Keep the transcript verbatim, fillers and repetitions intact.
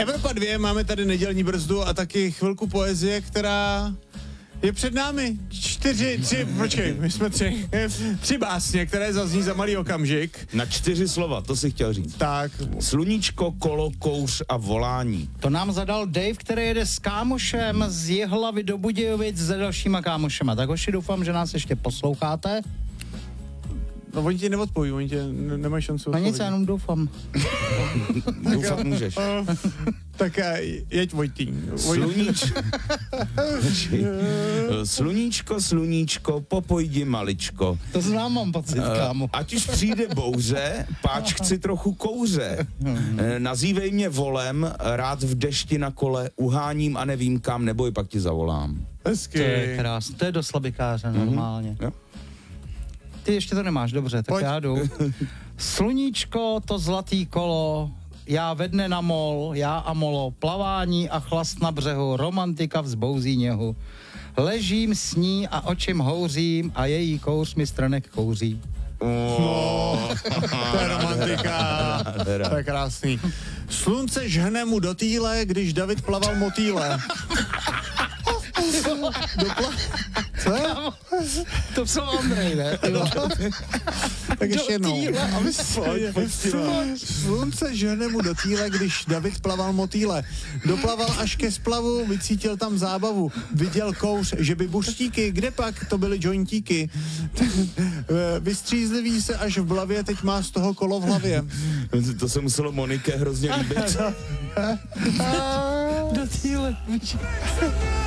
Evropa dva, máme tady nedělní brzdu a taky chvilku poezie, která je před námi. Čtyři, tři, počkej, my jsme tři. Tři básně, které zazní za malý okamžik. Na čtyři slova, to si chtěl říct. Tak. Sluníčko, kolo, kouř a volání. To nám zadal Dave, který jede s kámošem z Jihlavy do Budějovic s dalšíma kámošema. Tak hoši, doufám, že nás ještě posloucháte. No oni ti neodpoví, oni tě ne- nemají šanci No odpovědět. nic, já jenom doufám. Doufat můžeš. Tak eh, jeď Vojtí. Sluníč... Sluníčko, sluníčko, popojdi maličko. To znám, mám pocit, kámo. Ať už přijde bouře, páč chci trochu kouře. Eh, Nazývej mě volem, rád v dešti na kole, uháním a nevím kam, neboj, pak ti zavolám. Hezky. To je krásné, to je do slabikáře normálně. Jo. Ty ještě to nemáš, dobře, tak Pojď. já jdu. Sluníčko, to zlatý kolo, já ve dne na mol, já a molo, plavání a chlast na břehu, romantika vzbouzí něhu. Ležím s ní a očím houřím a její kouř mi stranek kouří. No, to je romantika. To je krásný. Slunce žhne mu do týle, když David plaval motýle. Dopla... Co je? To psal Andrej, ne? Tak ještě jednou. aby se... Slunce žene mu do týle, když David plaval motýle. Doplaval až ke splavu, vycítil tam zábavu. Viděl kouř, že by buřtíky, kde pak to byly jointíky. Vystřízlivý se až v blavě, teď má z toho kolo v hlavě. To se muselo Monike hrozně líbit. Do týle.